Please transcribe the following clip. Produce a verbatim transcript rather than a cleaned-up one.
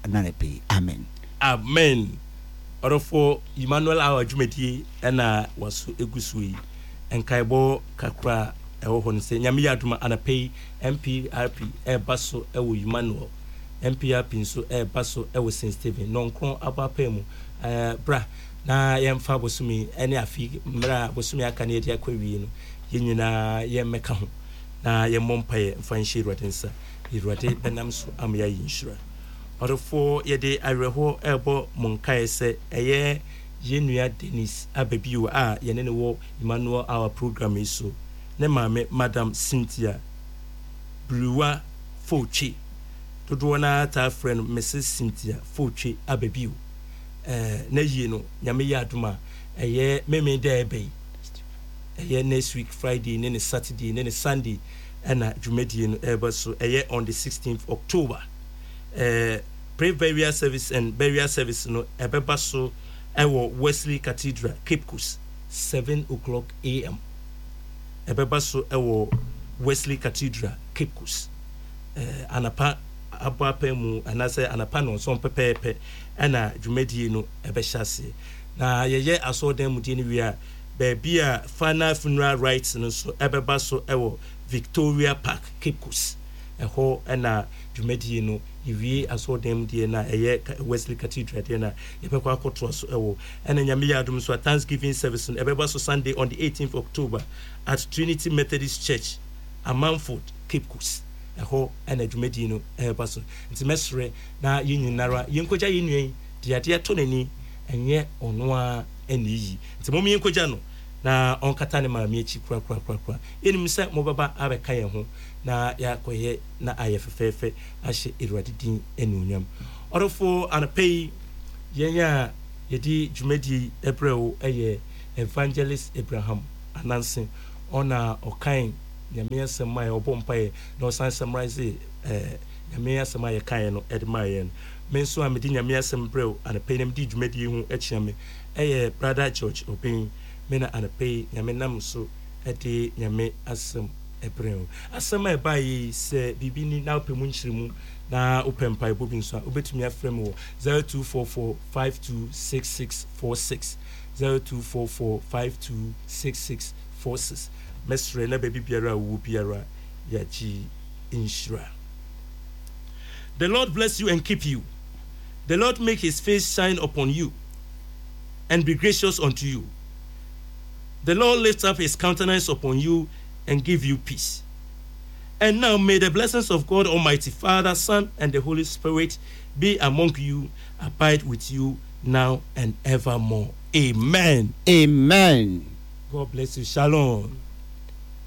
nanepe. Amen. Amen. Orofo Emmanuel our Jumeti ena wasu egusui enkaibo kakra ewo ho nse nyame yaduma anapei M P R P e baso ewo Emmanuel M P R P nso e baso ewo Saint Stephen nonkron abapemu eh bra na yemfa bosumi ene afi mra bosumi aka na yedi akwawie no yenyina yemmeka ho na yemmompaye mfanhye Ruadensa Ruade benam so amya yinshura orofo yede areho ebo monkae se eye yenua Dennis ababio a yene ne wo Emmanuel our program iso ne maame Madam Cynthia Bruwa Fochi dodo na ta friend Missus Cynthia Fochi ababio eh na yie no nyame ya aduma eye meme da ebe eye next week Friday ne ne Saturday ne ne Sunday na dwumadi no ebe so eye on the sixteenth October eh pre-burial service and burial service no ebeba so ewo Wesley Cathedral Cape Coast seven o'clock a m ebeba so ewo Wesley Cathedral Cape Coast eh anapa abapa mu anase anapa no so pepepe na dwumadi no ebehase na yeye asodan mu die ni wi a baby a final funeral rites no so ebeba so ewo Victoria Park Cape Coast eho na dwumadi no iwie asodan die na eye Wesley Cathedral die na yebekwa akotro so ewo ena nyame yadum so Thanksgiving service no ebeba so Sunday on the eighteenth October at Trinity Methodist Church Amanford Cape Coast eho ena dwumadi no ebeba so ntimesre na yinyinara yenkoja yinwen dia dia to nani enye ono a eniyi ntimomi yenkoja no na onkata ne maami echi kura kura kura kura enim se mo baba abeka ye ho na yakoye na ayefefefe ahye Erwade din enunyam orofo anapei yenya yedi dwumadi ebreo eye Evangelist Abraham Anansi ona okan nyame asema ye obompaye na osan summarize eh nyame asema ye kan no edmaye no menso amedi nyame asem breo anapei nam di dwumadi hu echiame eye brother George Obin mena anapei nyame nam so ede nyame asem ebreo asema ebayi se bibini na opemu nchirimu na opempa ebobi nso obetumi afrem wo zero two four four five two six six four six zero two four four five two six six four six mesre na baby biara wo biara ya ji inshura. The Lord bless you and keep you. The Lord make his face shine upon you and be gracious unto you. The Lord lift up his countenance upon you and give you peace. And now may the blessings of God Almighty, Father, Son, and the Holy Spirit be among you, abide with you now and evermore. Amen. Amen. God bless you. Shalom.